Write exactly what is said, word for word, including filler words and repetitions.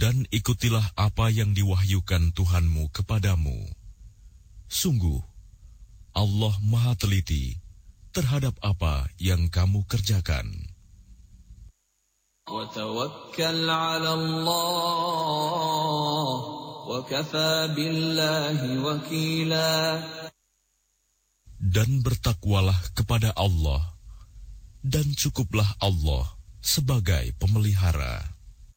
Dan ikutilah apa yang diwahyukan Tuhanmu kepadamu. Sungguh, Allah Maha Teliti terhadap apa yang kamu kerjakan. وَتَوَكَّلْ عَلَى اللَّهِ وَكَفَى بِاللَّهِ وَكِيلًا. Dan bertakwalah kepada Allah, dan cukuplah Allah sebagai pemelihara.